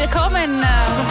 willkommen.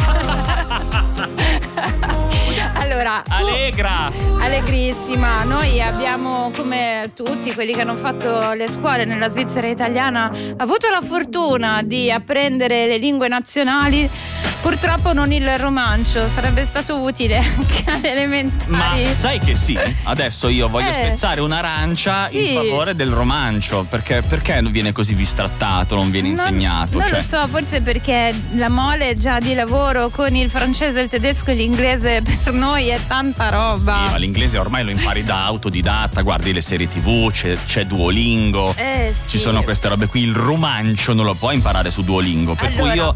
Allora, allegrissima. Noi abbiamo, come tutti quelli che hanno fatto le scuole nella Svizzera italiana, avuto la fortuna di apprendere le lingue nazionali. Purtroppo non il romancio, sarebbe stato utile anche alle elementari. Ma sai che sì, adesso io voglio spezzare un'arancia in favore del romancio, perché viene così bistrattato, non viene insegnato? Non lo so, forse perché la mole già di lavoro con il francese, il tedesco e l'inglese per noi è tanta roba. Sì, ma l'inglese ormai lo impari da autodidatta, guardi le serie TV, c'è Duolingo, ci sono queste robe qui, il romancio non lo puoi imparare su Duolingo, per cui io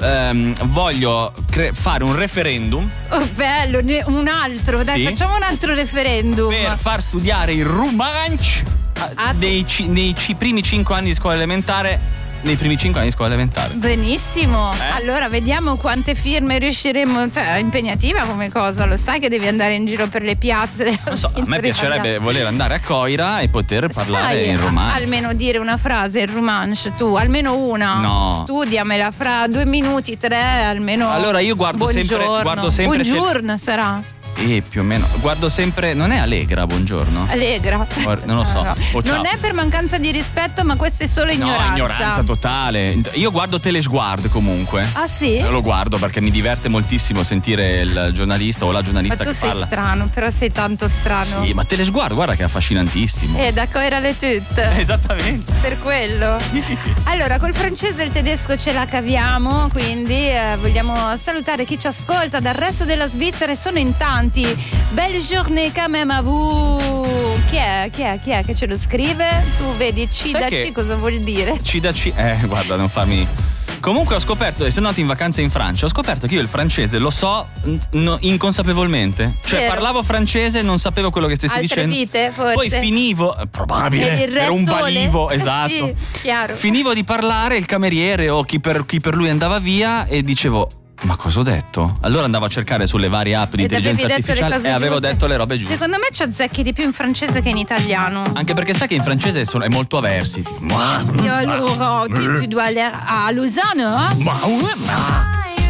voglio fare un referendum. Oh, bello, un altro, dai, facciamo un altro referendum per far studiare il romancio nei primi 5 anni di scuola elementare. Nei primi 5 anni di scuola elementare. Benissimo. Allora vediamo quante firme riusciremo. Cioè, è impegnativa come cosa. Lo sai che devi andare in giro per le piazze. Non so, a me piacerebbe voler andare a Coira e poter parlare in romanzo. Almeno dire una frase in romanzo, tu, almeno una. No. Studiamela fra 2 minuti, 3, almeno. Allora io guardo sempre. Buongiorno sarà. Più o meno. Guardo sempre. Non è Allegra, buongiorno? Allegra. Non lo so. No. Non è per mancanza di rispetto, ma questa è solo ignoranza. No, ignoranza totale. Io guardo Telesguard comunque. Ah sì? Io lo guardo perché mi diverte moltissimo sentire il giornalista o la giornalista che parla. Ma tu sei strano, però sei tanto strano. Sì, ma Telesguard guarda che è affascinantissimo. Da Coira le tutte. Esattamente. Per quello. Allora, col francese e il tedesco ce la caviamo, quindi vogliamo salutare chi ci ascolta dal resto della Svizzera e sono in tanti. Belle journée quand même à vous. Chi è che ce lo scrive? Tu vedi C da C cosa vuol dire? C da C, guarda, non farmi. Comunque ho scoperto, essendo andato in vacanza in Francia, ho scoperto che io il francese lo so inconsapevolmente. Cioè parlavo francese e non sapevo quello che stessi dicendo. Vite, forse. Poi finivo, probabile, era un balivo, esatto. Sì, chiaro. Finivo di parlare, il cameriere o chi per lui andava via e dicevo: ma cosa ho detto? Allora andavo a cercare sulle varie app di intelligenza artificiale e avevo detto le robe giuste. Secondo me ci azzecchi di più in francese che in italiano. Anche perché sai che in francese è molto aversi. E allora tu dois aller a Lausanne, eh?